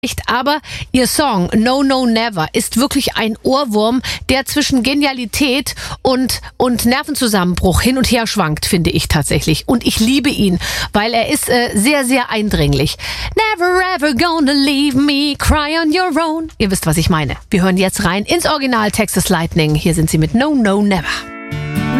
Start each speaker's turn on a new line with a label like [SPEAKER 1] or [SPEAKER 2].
[SPEAKER 1] Aber ihr Song No No Never ist wirklich ein Ohrwurm, der zwischen Genialität und Nervenzusammenbruch hin und her schwankt, finde ich tatsächlich. Und ich liebe ihn, weil er ist sehr, sehr eindringlich. Never ever gonna leave me, cry on your own. Ihr wisst, was ich meine. Wir hören jetzt rein ins Original Texas Lightning. Hier sind sie mit No No Never.